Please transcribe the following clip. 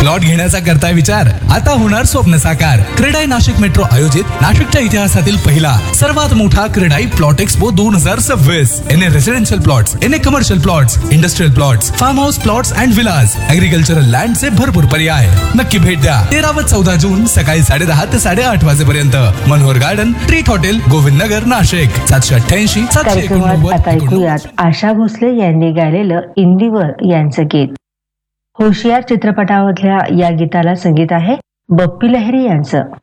Plot घेण्याचा करताय विचार? आता होणार स्वप्न साकार. क्रेडाई नाशिक मेट्रो आयोजित नाशिकच्या इतिहासातील पहिला सर्वात मोठा क्रेडाई प्लॉट एक्सपो 2026. एने रेसिडेन्शियल प्लॉट्स, एने commercial plots, industrial plots, form house plots and Vilas, agricultural land चे भरपूर पर्याय. नक्की भेट द्या. 13 व 14 जून सकाळी 10:30 ते 8:30 वाजेपर्यंत. Manohar garden, treat hotel, Govind Nagar, Nashik. 788 कार्यक्रमात आता ऐकूयात आशा भोसले यांनी गायलेलं इंदिवर यांचं गीत. होशियार चित्रपटामधल्या या गीताला संगीत आहे बप्पी लहिरी यांचं.